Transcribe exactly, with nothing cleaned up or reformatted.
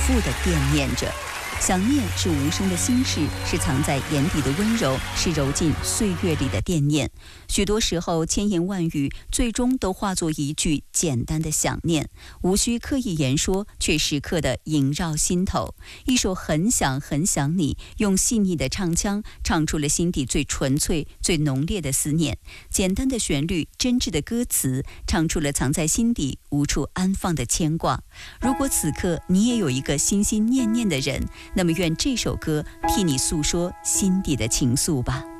复地惦念着。想念是无声的心事，是藏在眼底的温柔，是揉进岁月里的惦念。许多时候，千言万语最终都化作一句简单的想念，无需刻意言说，却时刻地萦绕心头。一首很想很想你，用细腻的唱腔唱出了心底最纯粹、最浓烈的思念。简单的旋律，真挚的歌词，唱出了藏在心底无处安放的牵挂。如果此刻你也有一个心心念念的人，那么愿这首歌替你诉说心底的情愫吧。